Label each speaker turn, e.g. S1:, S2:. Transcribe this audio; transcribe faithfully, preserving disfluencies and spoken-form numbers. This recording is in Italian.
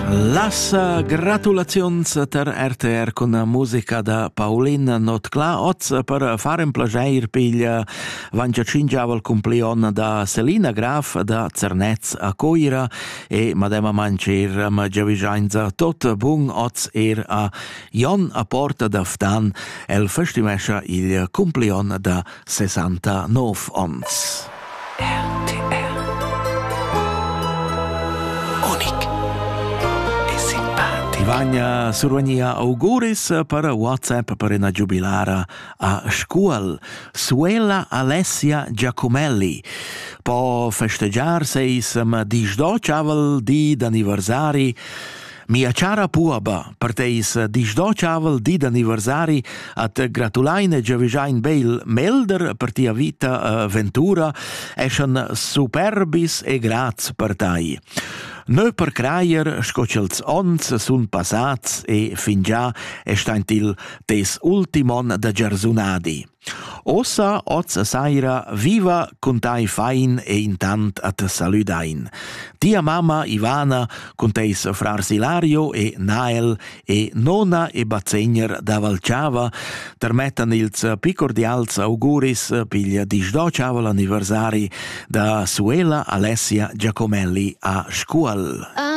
S1: Las gratulazions ter R T R con musica da Paulin Notcla. Oz per fare un plager piglia vangiacingiava il compleon da Selina Graf da Zernez a Coira e madema mancir ma giavigianza tot bun oz er a Jon a Porta da Ftan el festimescha il compleon da sessantanove ons. R T R Vagna survania auguris per WhatsApp per una giubilara a scuol. Suela Alessia Giacomelli. Po festeggiar seisem disdociavel di d'anniversari Mia cara puaba, per teis disdociavel di d'anniversari at gratulaine giavisain beil melder per tia vita uh, ventura eschen superbis e graz per tai. Nö per craier scocels ons sun passats e fin già estant il tes ultimon da Gerzunadi. Ossa oz saira viva contai fain e intant at saludain. Tia mama Ivana conteis frar Silario e Nael e nona e bazegner da Valciava termetan ils picordials auguris piglia disdociavel anniversari da Suela Alessia Giacomelli a scuol.